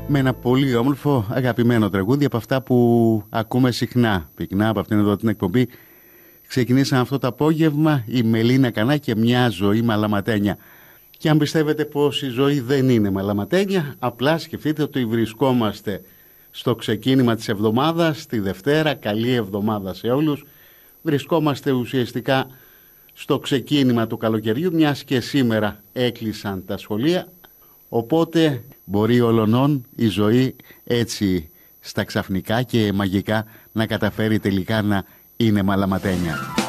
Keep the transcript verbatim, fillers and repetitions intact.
με ένα πολύ όμορφο αγαπημένο τραγούδι από αυτά που ακούμε συχνά πυκνά από αυτήν εδώ την εκπομπή. Ξεκινήσαμε αυτό το απόγευμα η Μελίνα Κανά και μια ζωή μαλαματένια. Και αν πιστεύετε πως η ζωή δεν είναι μαλαματένια, απλά σκεφτείτε ότι βρισκόμαστε στο ξεκίνημα της εβδομάδας, τη Δευτέρα. Καλή εβδομάδα σε όλους. Βρισκόμαστε ουσιαστικά στο ξεκίνημα του καλοκαιριού, μιας και σήμερα έκλεισαν τα σχολεία. Οπότε μπορεί ολονών η ζωή έτσι στα ξαφνικά και μαγικά να καταφέρει τελικά να είναι μαλαματένια.